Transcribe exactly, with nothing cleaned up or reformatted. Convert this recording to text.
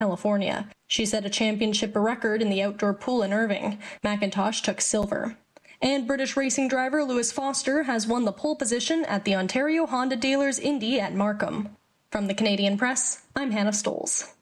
California. She set a championship record in the outdoor pool in Irving. McIntosh took silver. And British racing driver Lewis Foster has won the pole position at the Ontario Honda Dealers Indy at Markham. From the Canadian Press, I'm Hannah Stoles.